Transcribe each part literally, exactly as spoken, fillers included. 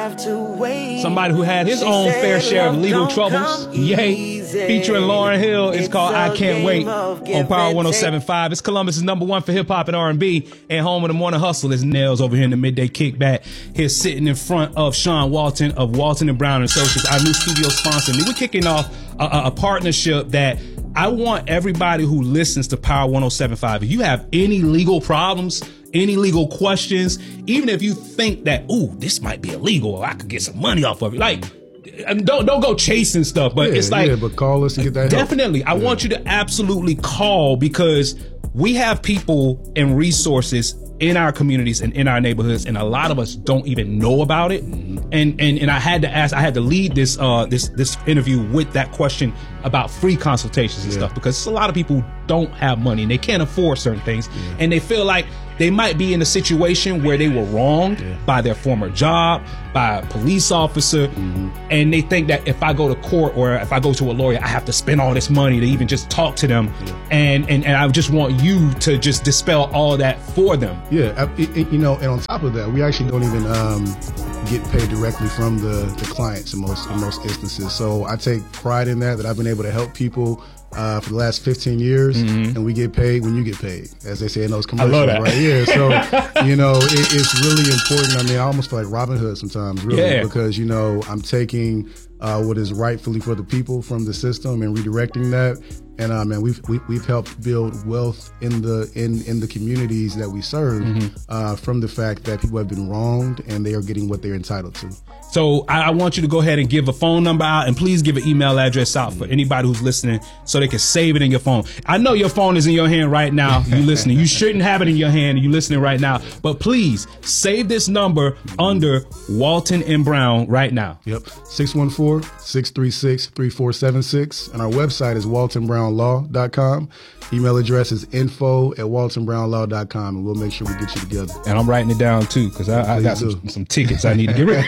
Somebody who had his own fair share of legal troubles. Yay. Featuring Lauryn Hill. It's called I Can't Wait on Power one oh seven point five. It's Columbus' number one for hip hop and R and B. And home of the morning hustle is Nails over here in the midday kickback. Here sitting in front of Sean Walton of Walton and Brown and Associates, our new studio sponsor. And we're kicking off a, a, a partnership that I want everybody who listens to Power one oh seven point five. If you have any legal problems, any legal questions, even if you think that, ooh, this might be illegal, or I could get some money off of it. Like, don't don't go chasing stuff, but yeah, it's like, yeah, but call us and get that definitely. help. I yeah. want you to absolutely call, because we have people and resources in our communities and in our neighborhoods, and a lot of us don't even know about it. Mm-hmm. And, and and I had to ask, I had to lead this uh this this interview with that question about free consultations and yeah. stuff, because a lot of people don't have money and they can't afford certain things, yeah. and they feel like they might be in a situation where they were wronged yeah. by their former job, by a police officer, mm-hmm. and they think that if I go to court or if I go to a lawyer, I have to spend all this money to even just talk to them. Yeah. And, and and I just want you to just dispel all that for them. Yeah, it, it, you know, and on top of that, we actually don't even um, get paid directly from the, the clients in most in most instances. So I take pride in that, that I've been able to help people Uh, for the last fifteen years, mm-hmm. and we get paid when you get paid, as they say in those commercials, I love that. right? Yeah, so, you know, it, it's really important. I mean, I almost feel like Robin Hood sometimes, really, yeah. because, you know, I'm taking uh, what is rightfully for the people from the system and redirecting that. And uh, man, we've we, we've helped build wealth in the in, in the communities that we serve, mm-hmm. uh, from the fact that people have been wronged and they are getting what they're entitled to. So I, I want you to go ahead and give a phone number out, and please give an email address out for anybody who's listening, so they can save it in your phone. I know your phone is in your hand right now. You listening? You shouldn't have it in your hand. You listening right now? But please save this number under Walton and Brown right now. Yep, six one four, six three six, three four seven six, and our website is walton brown law dot com. Email address is info at walton brown law dot com, and we'll make sure we get you together. And I'm writing it down too, because I, I got some, some tickets I need to get rid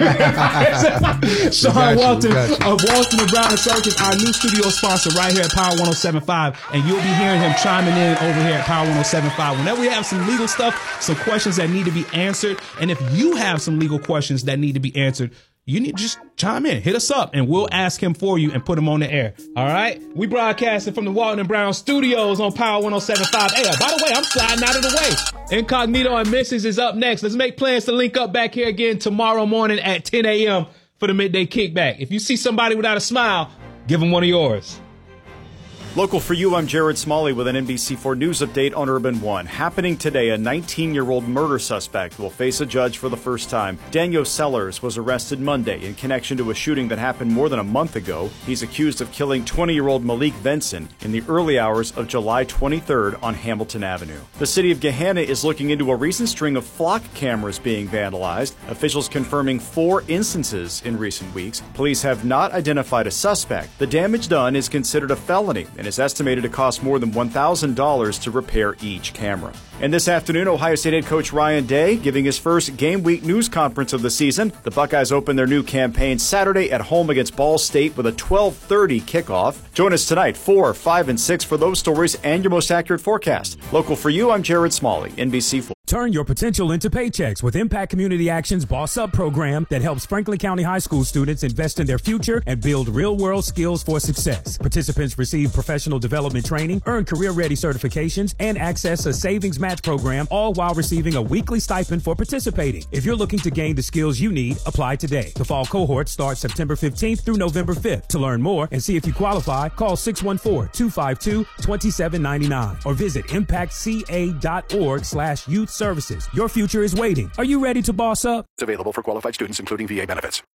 of. Sean Walton of Walton and Brown Associates, our new studio sponsor right here at Power one oh seven point five, and you'll be hearing him chiming in over here at Power one oh seven point five. Whenever we have some legal stuff, some questions that need to be answered, and if you have some legal questions that need to be answered, you need to just chime in, hit us up, and we'll ask him for you and put him on the air. All right? We broadcasting from the Walton and Brown studios on Power one oh seven point five. Hey, by the way, I'm sliding out of the way. Incognito and Missus is up next. Let's make plans to link up back here again tomorrow morning at ten a.m. for the midday kickback. If you see somebody without a smile, give them one of yours. Local for you, I'm Jared Smalley with an N B C four News update on Urban One. Happening today, a nineteen-year-old murder suspect will face a judge for the first time. Daniel Sellers was arrested Monday in connection to a shooting that happened more than a month ago. He's accused of killing twenty-year-old Malik Benson in the early hours of July twenty-third on Hamilton Avenue. The city of Gahanna is looking into a recent string of flock cameras being vandalized. Officials confirming four instances in recent weeks. Police have not identified a suspect. The damage done is considered a felony and is estimated to cost more than one thousand dollars to repair each camera. And this afternoon, Ohio State head coach Ryan Day giving his first game week news conference of the season. The Buckeyes open their new campaign Saturday at home against Ball State with a twelve thirty kickoff. Join us tonight, four, five, and six for those stories and your most accurate forecast. Local for you, I'm Jared Smalley, N B C four. Turn your potential into paychecks with Impact Community Action's Boss Up program that helps Franklin County High School students invest in their future and build real-world skills for success. Participants receive professional development training, earn career-ready certifications, and access a savings match program, all while receiving a weekly stipend for participating. If you're looking to gain the skills you need, apply today. The fall cohort starts September fifteenth through November fifth. To learn more and see if you qualify, call six one four, two five two, two seven nine nine or visit impact c a dot org slash youth services. Your future is waiting. Are you ready to boss up? It's available for qualified students, including V A benefits.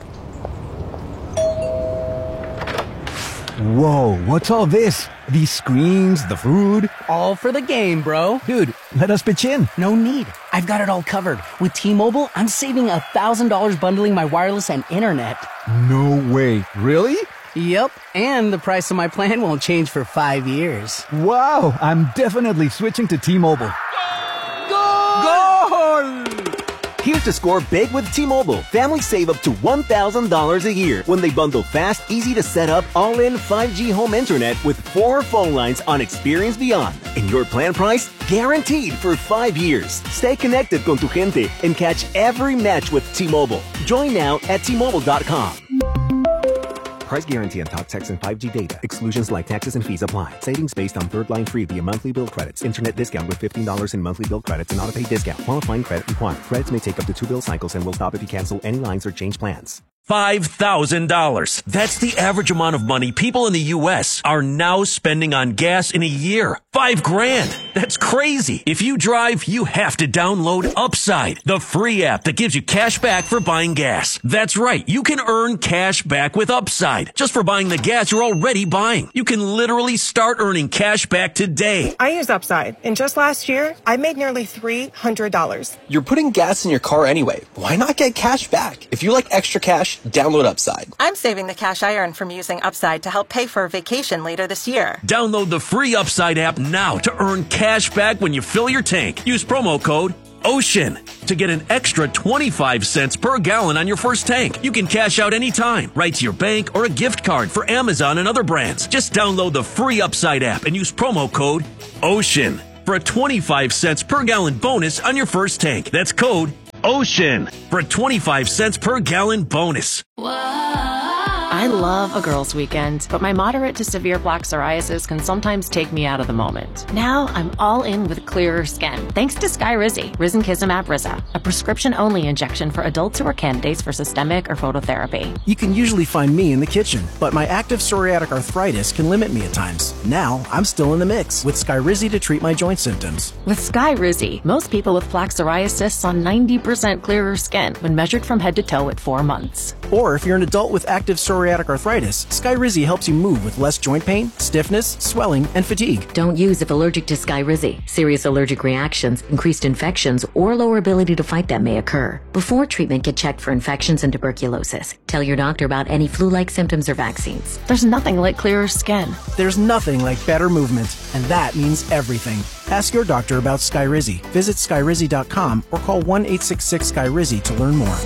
Whoa, what's all this? These screens, the food? All for the game, bro. Dude, let us pitch in. No need. I've got it all covered. With T-Mobile, I'm saving one thousand dollars bundling my wireless and internet. No way. Really? Yep, and the price of my plan won't change for five years. Wow, I'm definitely switching to T-Mobile. Goal! Here's to score big with T-Mobile. Families save up to one thousand dollars a year when they bundle fast, easy to set up, all-in five G home internet with four phone lines on Experience Beyond. And your plan price? Guaranteed for five years. Stay connected con tu gente and catch every match with T-Mobile. Join now at T Mobile dot com. Price guarantee on top text and five G data. Exclusions like taxes and fees apply. Savings based on third line free via monthly bill credits. Internet discount with fifteen dollars in monthly bill credits and auto-pay discount. Qualifying credit required. Credits may take up to two bill cycles and will stop if you cancel any lines or change plans. five thousand dollars. That's the average amount of money people in the U S are now spending on gas in a year. Five grand. That's crazy. If you drive, you have to download Upside, the free app that gives you cash back for buying gas. That's right. You can earn cash back with Upside just for buying the gas you're already buying. You can literally start earning cash back today. I use Upside, and just last year, I made nearly three hundred dollars. You're putting gas in your car anyway. Why not get cash back? If you like extra cash, download Upside. I'm saving the cash I earn from using Upside to help pay for a vacation later this year. Download the free Upside app now to earn cash back when you fill your tank. Use promo code OCEAN to get an extra twenty-five cents per gallon on your first tank. You can cash out anytime, right to your bank or a gift card for Amazon and other brands. Just download the free Upside app and use promo code OCEAN for a twenty-five cents per gallon bonus on your first tank. That's code OCEAN for a twenty-five cents per gallon bonus. I love a girls' weekend, but my moderate to severe plaque psoriasis can sometimes take me out of the moment. Now I'm all in with clearer skin, thanks to Skyrizi, Risankizumab Riza, a prescription-only injection for adults who are candidates for systemic or phototherapy. You can usually find me in the kitchen, but my active psoriatic arthritis can limit me at times. Now I'm still in the mix with Skyrizi to treat my joint symptoms. With Skyrizi, most people with plaque psoriasis saw ninety percent clearer skin when measured from head to toe at four months. Or if you're an adult with active psoriatic arthritis, Skyrizi helps you move with less joint pain, stiffness, swelling, and fatigue. Don't use if allergic to Skyrizi. Serious allergic reactions, increased infections, or lower ability to fight them may occur. Before treatment, get checked for infections and tuberculosis. Tell your doctor about any flu-like symptoms or vaccines. There's nothing like clearer skin. There's nothing like better movement, and that means everything. Ask your doctor about Skyrizi. Visit Skyrizi dot com or call one eight six six Skyrizi to learn more.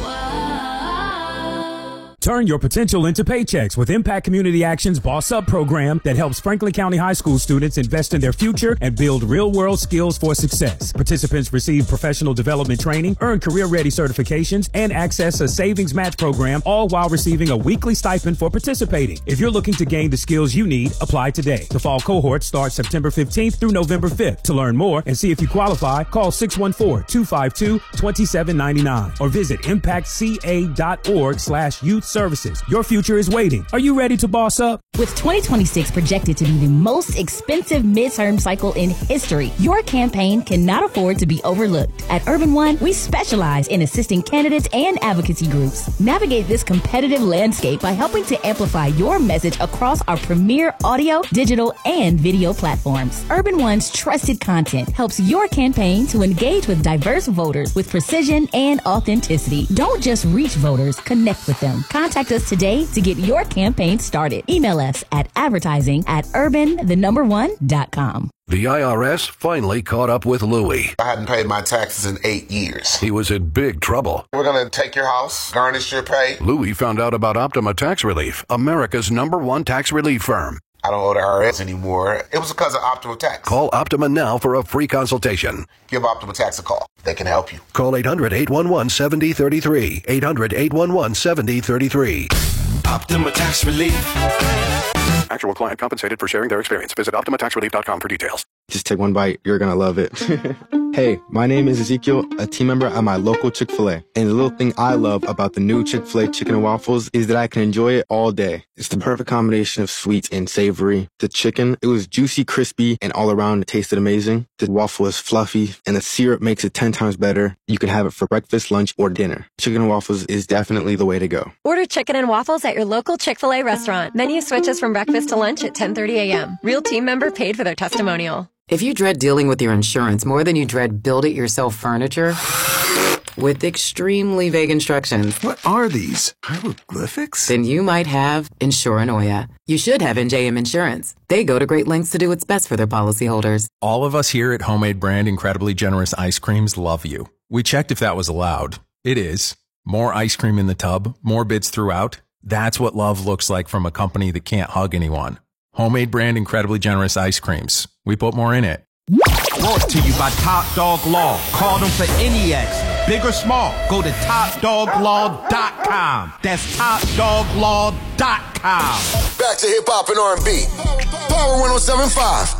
Turn your potential into paychecks with Impact Community Action's Boss Up program that helps Franklin County High School students invest in their future and build real-world skills for success. Participants receive professional development training, earn career-ready certifications, and access a savings match program, all while receiving a weekly stipend for participating. If you're looking to gain the skills you need, apply today. The fall cohort starts September fifteenth through November fifth. To learn more and see if you qualify, call six one four, two five two, two seven nine nine or visit impact c a dot org slash youth services. Your future is waiting. Are you ready to boss up? With twenty twenty-six projected to be the most expensive midterm cycle in history, your campaign cannot afford to be overlooked. At Urban One, we specialize in assisting candidates and advocacy groups navigate this competitive landscape by helping to amplify your message across our premier audio, digital, and video platforms. Urban One's trusted content helps your campaign to engage with diverse voters with precision and authenticity. Don't just reach voters, connect with them. Contact us today to get your campaign started. Email us at advertising at urban the number one dot com. The I R S finally caught up with Louie. I hadn't paid my taxes in eight years. He was in big trouble. We're going to take your house, garnish your pay. Louie found out about Optima Tax Relief, America's number one tax relief firm. I don't owe the I R S anymore. It was because of Optima Tax. Call Optima now for a free consultation. Give Optima Tax a call. They can help you. Call eight hundred, eight one one, seven zero three three. eight hundred, eight one one, seven zero three three. Optima Tax Relief. Actual client compensated for sharing their experience. Visit optima tax relief dot com for details. Just take one bite. You're going to love it. Hey, my name is Ezekiel, a team member at my local Chick-fil-A. And the little thing I love about the new Chick-fil-A chicken and waffles is that I can enjoy it all day. It's the perfect combination of sweet and savory. The chicken, it was juicy, crispy, and all around it tasted amazing. The waffle is fluffy, and the syrup makes it ten times better. You can have it for breakfast, lunch, or dinner. Chicken and waffles is definitely the way to go. Order chicken and waffles at your local Chick-fil-A restaurant. Menu switches from breakfast to lunch at ten thirty a.m. Real team member paid for their testimonial. If you dread dealing with your insurance more than you dread build-it-yourself furniture, with extremely vague instructions. What are these? Hieroglyphics? Then you might have Insuranoia. You should have N J M Insurance. They go to great lengths to do what's best for their policyholders. All of us here at Homemade Brand Incredibly Generous Ice Creams love you. We checked if that was allowed. It is. More ice cream in the tub, more bits throughout. That's what love looks like from a company that can't hug anyone. Homemade brand Incredibly Generous ice creams. We put more in it. Brought to you by Top Dog Law. Call them for any accident, big or small. Go to top dog law dot com. That's top dog law dot com. Back to hip hop and R and B. Power one oh seven point five.